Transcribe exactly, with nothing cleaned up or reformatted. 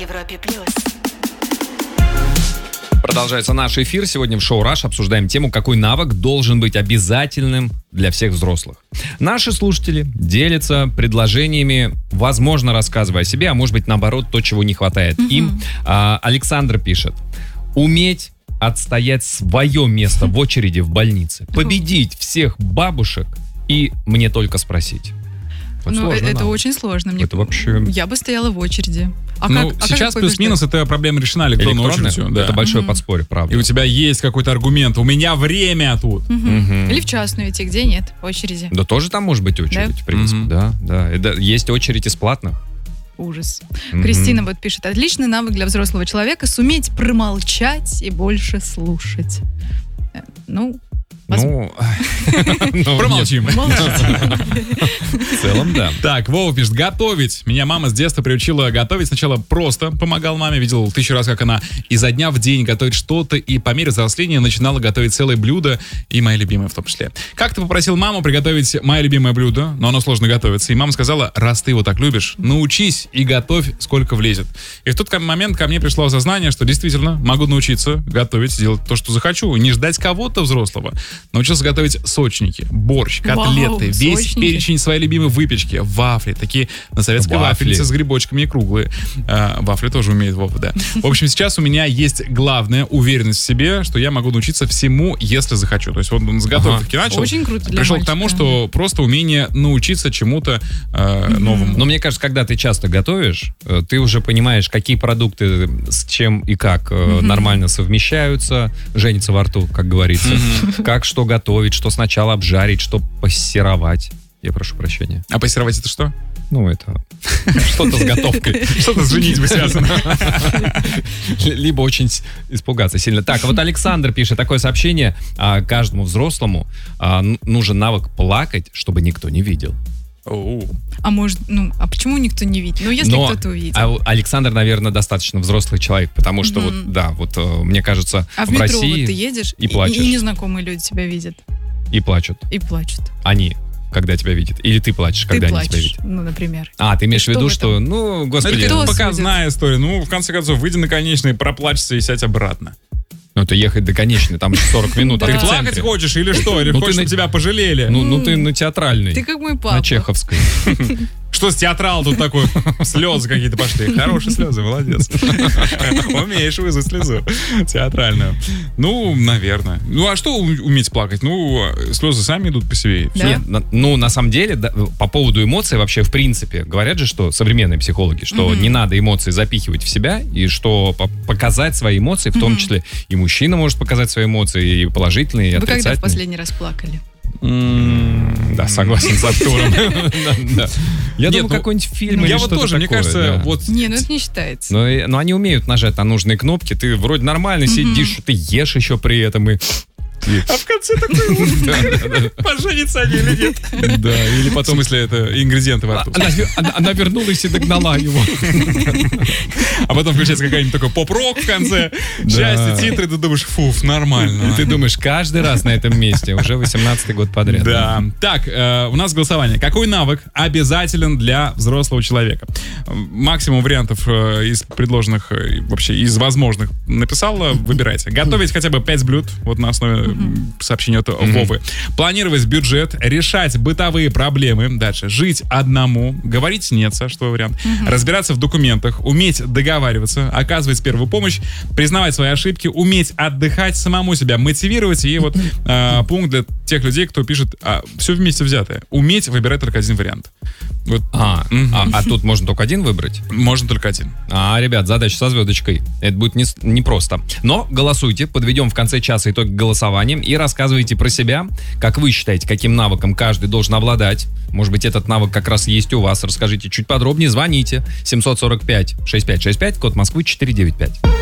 Европе плюс. Продолжается наш эфир. Сегодня в шоу «Раш» обсуждаем тему, какой навык должен быть обязательным для всех взрослых. Наши слушатели делятся предложениями, возможно, рассказывая о себе, а может быть, наоборот, то, чего не хватает mm-hmm. им. А, Александр пишет: уметь отстоять свое место в очереди в больнице, победить всех бабушек и мне только спросить. Вот ну, сложно, это да. очень сложно. Мне... Это вообще... Я бы стояла в очереди. А ну, как, сейчас а плюс-минус эта проблема решена электронной очередью. Да. Это большое mm-hmm. подспорье, правда. И у тебя есть какой-то аргумент. У меня время тут. Mm-hmm. Mm-hmm. Или в частную идти, где нет очереди. Да тоже там может быть очередь, да? В принципе. Mm-hmm. Да, да. Это, есть очередь из платных. Ужас. Mm-hmm. Кристина вот пишет: отличный навык для взрослого человека — суметь промолчать и больше слушать. Ну... Ну, промолчим. В целом, да. Так, Вова пишет: готовить. Меня мама с детства приучила готовить. Сначала просто помогал маме, видел тысячу раз, как она изо дня в день готовит что-то, и по мере взросления начинала готовить целые блюда, и мои любимые в том числе. Как-то попросил маму приготовить мое любимое блюдо, но оно сложно готовится, и мама сказала: раз ты его так любишь, научись и готовь, сколько влезет. И в тот момент ко мне пришло осознание, что действительно могу научиться готовить, делать то, что захочу, не ждать кого-то взрослого. Научился готовить сочники, борщ, котлеты, Вау, весь сочники. Перечень своей любимой выпечки, вафли, такие на советской вафли. вафельнице с грибочками и круглые. А, вафли тоже умеет Вова, да. В общем, сейчас у меня есть главная уверенность в себе, что я могу научиться всему, если захочу. То есть вот он с готовки ага. начал, Очень круто для пришел мальчика. к тому, что просто умение научиться чему-то э, mm-hmm. новому. Но мне кажется, когда ты часто готовишь, ты уже понимаешь, какие продукты с чем и как mm-hmm. нормально совмещаются, женятся во рту, как говорится. Mm-hmm. Как что готовить, что сначала обжарить, что пассеровать. Я прошу прощения. А пассеровать это что? Ну, это что-то с готовкой. Что-то с женитьбой связано. Либо очень испугаться сильно. Так, вот Александр пишет такое сообщение: каждому взрослому нужен навык плакать, чтобы никто не видел. А может, ну, а почему никто не видит? Ну, если Но кто-то увидит. А Александр, наверное, достаточно взрослый человек, потому что mm-hmm. вот, да, вот мне кажется, а в, в метро России вот ты едешь, и плачешь. И, и незнакомые люди тебя видят. И плачут. И плачут. Они, когда тебя видят. Или ты плачешь, ты когда плачешь, они тебя видят. Ну, например. А, ты имеешь и в виду, что, что, ну, господи. Это показная история. Ну, в конце концов, выйди на конечный, проплачься и сядь обратно. Ну, это ехать до конечной, там сорок минут. Ты плакать хочешь или что? Или хочешь, чтобы тебя пожалели? Ну, ну, ты на театральной. Ты как мой папа. На Чеховской. Что с театрал тут такой? Слезы какие-то пошли. Хорошие слезы, молодец. Умеешь вызвать слезу театральную. Ну, наверное. Ну, а что уметь плакать? Ну, слезы сами идут по себе. Да? Нет, ну, на самом деле, да, по поводу эмоций вообще, в принципе, говорят же, что современные психологи, что mm-hmm. не надо эмоции запихивать в себя, и что показать свои эмоции, в mm-hmm. том числе и мужчина может показать свои эмоции, и положительные, и Вы отрицательные. Вы когда в последний раз плакали? Mm-hmm. Да, согласен с Артуром. Я думаю, какой-нибудь фильм или Я что-то вот тоже, мне кажется, вот... Не, ну это не считается. Но они умеют нажать на нужные кнопки, ты вроде нормально сидишь, ты ешь еще при этом и... А в конце такой поженятся они или нет? Да, или потом... В смысле, это ингредиенты во рту. Она вернулась и догнала его. А потом включается какая-нибудь такой поп-рок в конце, части, титры, ты думаешь, фуф, нормально. И ты думаешь, каждый раз на этом месте, уже восемнадцатый год подряд. Да. Так, у нас голосование. Какой навык обязателен для взрослого человека? Максимум вариантов из предложенных, вообще из возможных написала, выбирайте. Готовить хотя бы пять блюд, вот на основе сообщение от mm-hmm. Вовы. Планировать бюджет, решать бытовые проблемы. Дальше. Жить одному. Говорить нет, Саш, твой вариант. Mm-hmm. Разбираться в документах. Уметь договариваться. Оказывать первую помощь. Признавать свои ошибки. Уметь отдыхать. Самому себя мотивировать. И вот э, пункт для тех людей, кто пишет а, все вместе взятое. Уметь выбирать только один вариант. Вот. А, mm-hmm. а, а тут можно только один выбрать? Можно только один. А, ребят, задача со звездочкой. Это будет не, не просто. Но голосуйте. Подведем в конце часа итог голосования. И рассказывайте про себя, как вы считаете, каким навыком каждый должен обладать. Может быть, этот навык как раз есть у вас. Расскажите чуть подробнее, звоните. семь сорок пять шестьдесят пять шестьдесят пять, код Москвы четыреста девяносто пять.